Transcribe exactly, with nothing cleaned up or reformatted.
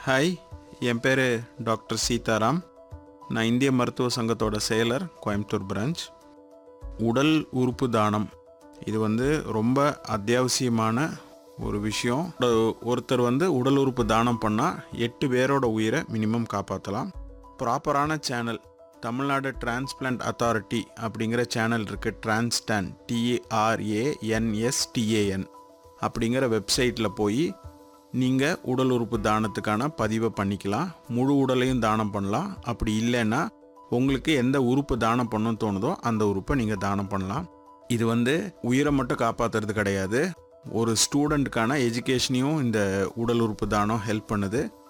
Hi, என் பேர் doctor Sitaram. நான் இந்திய மருத்துவ சங்கத்தோட செயலர், கோயம்புத்தூர் பிரான்ச். உடல் உறுப்பு தானம் இது வந்து ரொம்ப அத்தியாவசியமான ஒரு விஷயம். ஒரு- ஒருத்தர் வந்து உடல் உறுப்பு தானம் பண்ணால் எட்டு பேரோட உயிரை மினிமம் காப்பாற்றலாம். ப்ராப்பரான சேனல் தமிழ்நாடு டிரான்ஸ்பிளான்ட் அத்தாரிட்டி அப்படிங்கிற சேனல் இருக்குது. டிரான்ஸ்டான் டிஏஆர்ஏஎன்எஸ்டிஏஎன் அப்படிங்கிற வெப்சைட்டில் போய் நீங்கள் உடல் உறுப்பு தானத்துக்கான பதிவை பண்ணிக்கலாம். முழு உடலையும் தானம் பண்ணலாம். அப்படி இல்லைன்னா உங்களுக்கு எந்த உறுப்பு தானம் பண்ணணும்னு தோணுதோ அந்த உறுப்பை நீங்கள் தானம் பண்ணலாம். இது வந்து உயிரை மட்டும் காப்பாற்றுறது கிடையாது, ஒரு ஸ்டூடெண்ட்டுக்கான எஜுகேஷனையும் இந்த உடல் உறுப்பு தானம் ஹெல்ப் பண்ணுது.